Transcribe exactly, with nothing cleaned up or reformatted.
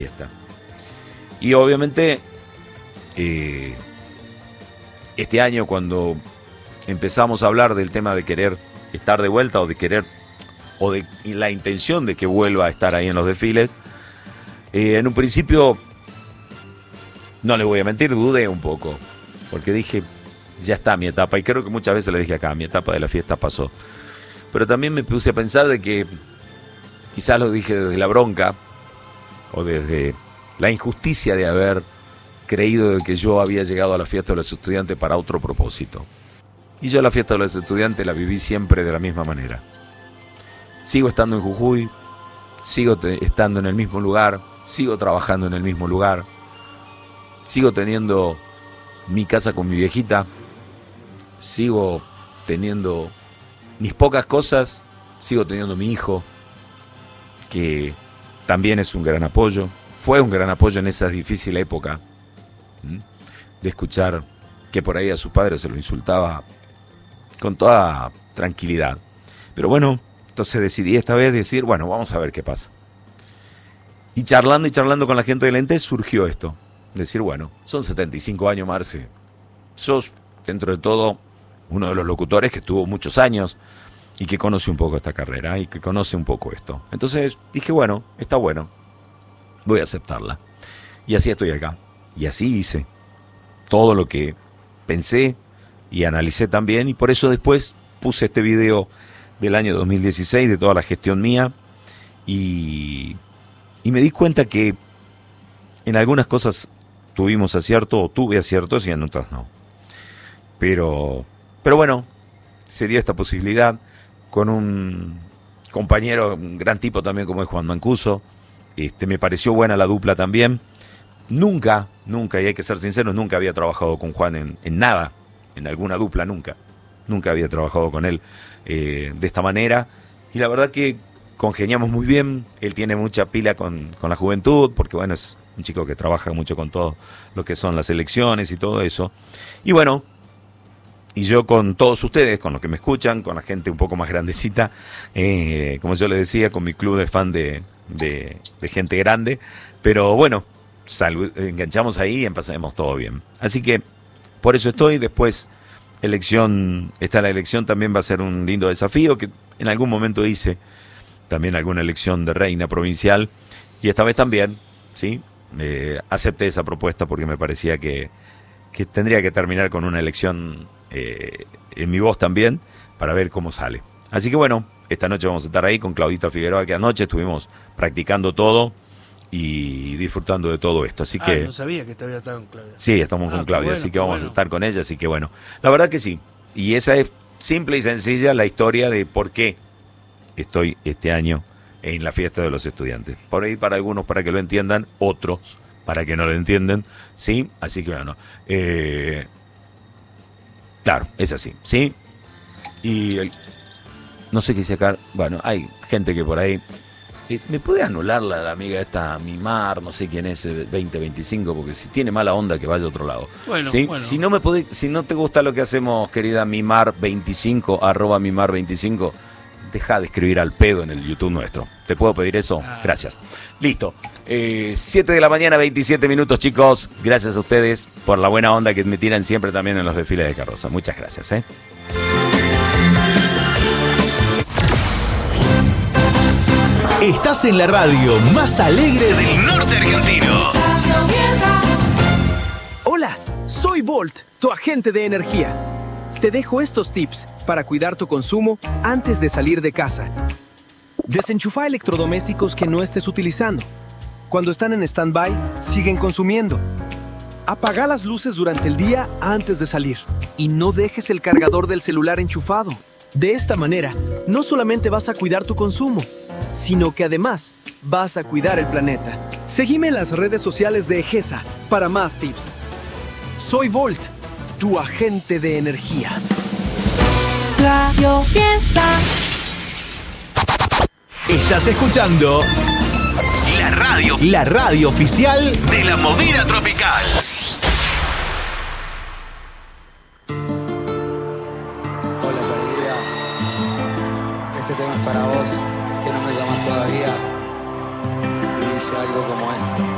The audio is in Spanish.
fiesta. Y obviamente eh, este año, cuando empezamos a hablar del tema de querer estar de vuelta o de querer o de la intención de que vuelva a estar ahí en los desfiles, eh, en un principio, no le voy a mentir, dudé un poco, porque dije, ya está mi etapa, y creo que muchas veces le dije acá, mi etapa de la fiesta pasó. Pero también me puse a pensar de que quizás lo dije desde la bronca o desde la injusticia de haber creído de que yo había llegado a la fiesta de los estudiantes para otro propósito. Y yo la fiesta de los estudiantes la viví siempre de la misma manera. Sigo estando en Jujuy, sigo te- estando en el mismo lugar, sigo trabajando en el mismo lugar, sigo teniendo mi casa con mi viejita, sigo teniendo mis pocas cosas, sigo teniendo mi hijo, que también es un gran apoyo, fue un gran apoyo en esa difícil época, ¿m? de escuchar que por ahí a sus padres se lo insultaba con toda tranquilidad. Pero bueno, entonces decidí esta vez decir, bueno, vamos a ver qué pasa. Y charlando y charlando con la gente de Lentes surgió esto. Decir, bueno, son setenta y cinco años, Marce. Sos, dentro de todo, uno de los locutores que estuvo muchos años y que conoce un poco esta carrera y que conoce un poco esto. Entonces dije, bueno, está bueno, voy a aceptarla. Y así estoy acá. Y así hice todo lo que pensé y analicé también. Y por eso después puse este video del año dos mil dieciséis, de toda la gestión mía. Y, y me di cuenta que en algunas cosas tuvimos acierto o tuve aciertos y en otras no. Pero, pero bueno, se dio esta posibilidad con un compañero, un gran tipo también como es Juan Mancuso. Este, me pareció buena la dupla también. Nunca, nunca, y hay que ser sinceros, nunca había trabajado con Juan en, en nada, en alguna dupla, nunca. Nunca había trabajado con él eh, de esta manera. Y la verdad que congeniamos muy bien. Él tiene mucha pila con, con la juventud, porque bueno, es un chico que trabaja mucho con todo lo que son las elecciones y todo eso. Y bueno, y yo con todos ustedes, con los que me escuchan, con la gente un poco más grandecita, eh, como yo les decía, con mi club de fan de, de, de gente grande. Pero bueno, salud, enganchamos ahí y empezamos todo bien. Así que por eso estoy. Después, elección, está la elección, también va a ser un lindo desafío, que en algún momento hice también alguna elección de reina provincial, y esta vez también, ¿sí? Eh, acepté esa propuesta porque me parecía que, que tendría que terminar con una elección eh, en mi voz también, para ver cómo sale. Así que bueno, esta noche vamos a estar ahí con Claudita Figueroa, que anoche estuvimos practicando todo y disfrutando de todo esto. Así Ah, que no sabía que todavía estaba con Claudia. sí, estamos Ah, con Claudia, bueno, así que vamos bueno. a estar con ella, así que bueno, la verdad que sí. Y esa es simple y sencilla la historia de por qué estoy este año en la fiesta de los estudiantes. Por ahí para algunos para que lo entiendan, otros para que no lo entiendan, ¿sí? Así que bueno, eh, claro, es así, ¿sí? Y el, no sé qué sacar, bueno, hay gente que por ahí, eh, ¿me puede anular la, la amiga esta Mimar, no sé quién es, eh, veinte veinticinco? Porque si tiene mala onda que vaya a otro lado. Bueno, ¿sí? bueno. Si no me puede, si no te gusta lo que hacemos, querida Mimar veinticinco, arroba Mimar veinticinco, deja de escribir al pedo en el YouTube nuestro. ¿Te puedo pedir eso? Ah. Gracias. Listo. Eh, siete de la mañana, veintisiete minutos, chicos. Gracias a ustedes por la buena onda que me tiran siempre también en los desfiles de carroza. Muchas gracias, ¿eh? Estás en la radio más alegre del norte argentino. Hola, soy Volt, tu agente de energía. Te dejo estos tips para cuidar tu consumo antes de salir de casa. Desenchufa electrodomésticos que no estés utilizando. Cuando están en stand-by, siguen consumiendo. Apaga las luces durante el día antes de salir. Y no dejes el cargador del celular enchufado. De esta manera, no solamente vas a cuidar tu consumo, sino que además vas a cuidar el planeta. Seguime en las redes sociales de Egesa para más tips. Soy Volt, tu agente de energía. Radio Fiesta. Estás escuchando la radio, la radio oficial de la movida tropical.